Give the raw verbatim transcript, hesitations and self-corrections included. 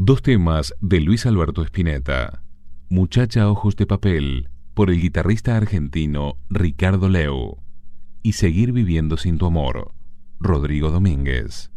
Dos temas de Luis Alberto Spinetta. Muchacha ojos de papel, por el guitarrista argentino Ricardo Leu. Y Seguir viviendo sin tu amor, Rodrigo Domínguez.